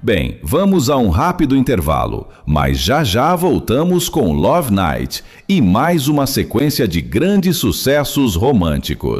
Bem, vamos a um rápido intervalo, mas já já voltamos com Love Night e mais uma sequência de grandes sucessos românticos.